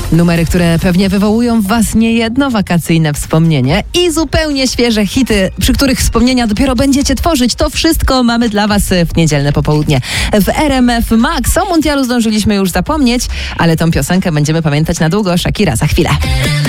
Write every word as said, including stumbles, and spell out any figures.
Numery, które pewnie wywołują w was niejedno wakacyjne wspomnienie i zupełnie świeże hity, przy których wspomnienia dopiero będziecie tworzyć. To wszystko mamy dla was w niedzielne popołudnie. W R M F Max o mundialu zdążyliśmy już zapomnieć, ale tą piosenkę będziemy pamiętać na długo. Shakira za chwilę.